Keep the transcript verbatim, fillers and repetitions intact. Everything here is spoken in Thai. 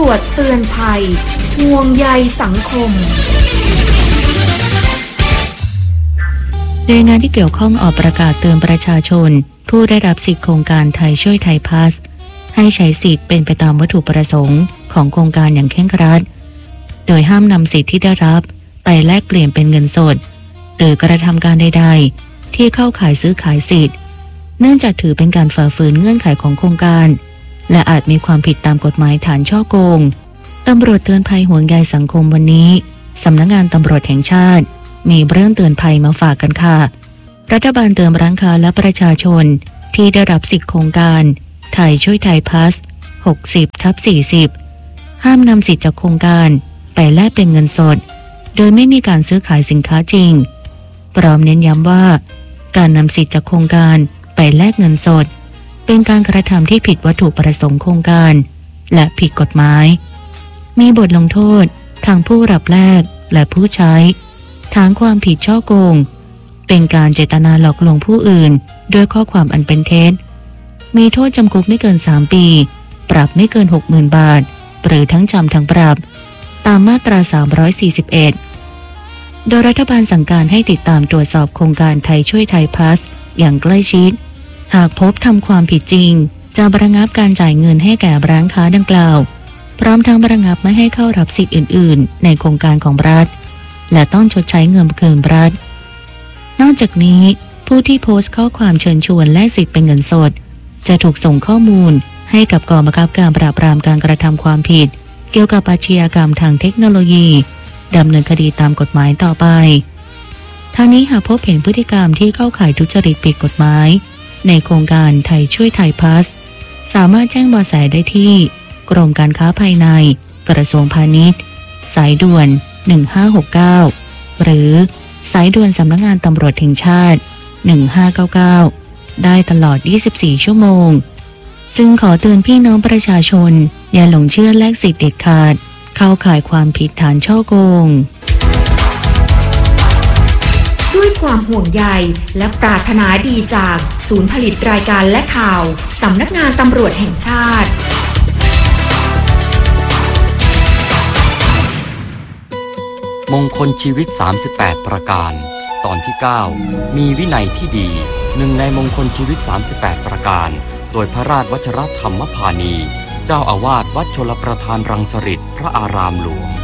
รวจเตือนภัยห่วงใยสังคมหน่วยงานที่เกี่ยวข้องออกประกาศเตือนประชาชนผู้ได้รับสิทธิโครงการไทยช่วยไทยพาสให้ใช้สิทธิ์เป็นไปตามวัตถุประสงค์ของโครงการอย่างเคร่งครัดโดยห้ามนำสิทธิที่ได้รับไปแลกเปลี่ยนเป็นเงินสดหรือกระทำการใดๆที่เข้าข่ายซื้อขายสิทธิ์เนื่องจากถือเป็นการฝ่าฝืนเงื่อนไขของโครงการและอาจมีความผิดตามกฎหมายฐานฉ้อโกงตำรวจเตือนภัยห่วงใยสังคมวันนี้สำนักงานตำรวจแห่งชาติมีเรื่องเตือนภัยมาฝากกันค่ะรัฐบาลเตือนร้านค้าและประชาชนที่ได้รับสิทธิโครงการไทยช่วยไทยพาส หกสิบทับสี่สิบ ห้ามนำสิทธิจากโครงการไปแลกเป็นเงินสดโดยไม่มีการซื้อขายสินค้าจริงพร้อมเน้นย้ำว่าการนำสิทธิจากโครงการไปแลกเงินสดเป็นการกระทำที่ผิดวัตถุประสงค์โครงการและผิดกฎหมายมีบทลงโทษทางผู้รับแลกและผู้ใช้ฐานความผิดฉ้อโกงเป็นการเจตนาหลอกลวงผู้อื่นด้วยข้อความอันเป็นเท็จมีโทษจำคุกไม่เกินสามปีปรับไม่เกิน หกหมื่น บาทหรือทั้งจำทั้งปรับตามมาตราสามร้อยสี่สิบเอ็ดโดยรัฐบาลสั่งการให้ติดตามตรวจสอบโครงการไทยช่วยไทยพาสอย่างใกล้ชิดหากพบทำความผิดจริงจะระงับการจ่ายเงินให้แก่ร้านค้าดังกล่าวพร้อมทั้งระงับไม่ให้เข้ารับสิทธิ์อื่นๆในโครงการของรัฐและต้องชดใช้เงินคืนรัฐนอกจากนี้ผู้ที่โพสต์ข้อความเชิญชวนแลกสิทธิ์เป็นเงินสดจะถูกส่งข้อมูลให้กับกองบังคับการปราบปรามการกระทำความผิดเกี่ยวกับอาชญากรรมทางเทคโนโลยีดำเนินคดีตามกฎหมายต่อไปทางนี้หากพบเห็นพฤติกรรมที่เข้าข่ายทุจริตผิดกฎหมายในโครงการไทยช่วยไทยพาสสามารถแจ้งเบาะแสได้ที่กรมการค้าภายในกระทรวงพาณิชย์สายด่วนหนึ่งห้าหกเก้าหรือสายด่วนสำนักงานตำรวจแห่งชาติหนึ่งห้าเก้าเก้าได้ตลอดยี่สิบสี่ชั่วโมงจึงขอเตือนพี่น้องประชาชนอย่าหลงเชื่อแลกสิทธิ์เด็ดขาดเข้าข่ายความผิดฐานฉ้อโกงด้วยความห่วงใยและปรารถนาดีจากศูนย์ผลิตรายการและข่าวสำนักงานตำรวจแห่งชาติมงคลชีวิตสามสิบแปดประการตอนที่เก้ามีวินัยที่ดีหนึ่งในมงคลชีวิตสามสิบแปดประการโดยพระราชวชรธรรมพานีเจ้าอาวาสวัดชลประทานรังสฤษฎ์พระอารามหลวง